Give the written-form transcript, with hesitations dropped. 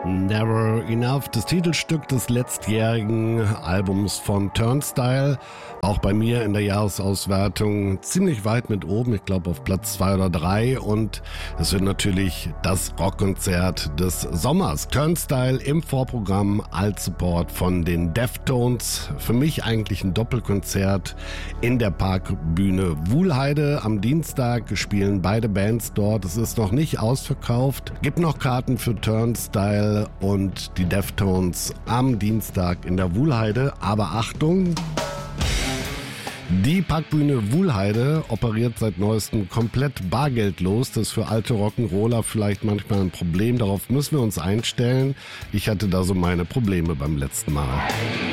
Never Enough, das Titelstück des letztjährigen Albums von Turnstile. Auch bei mir in der Jahresauswertung ziemlich weit mit oben, ich glaube auf Platz 2 oder 3. Und es wird natürlich das Rockkonzert des Sommers. Turnstile im Vorprogramm als Support von den Deftones. Für mich eigentlich ein Doppelkonzert in der Parkbühne Wuhlheide. Am Dienstag spielen beide Bands dort. Es ist noch nicht ausverkauft. Gibt noch Karten für Turnstile und die Deftones am Dienstag in der Wuhlheide. Aber Achtung! Die Parkbühne Wuhlheide operiert seit neuestem komplett bargeldlos. Das ist für alte Rock'n'Roller vielleicht manchmal ein Problem. Darauf müssen wir uns einstellen. Ich hatte da so meine Probleme beim letzten Mal.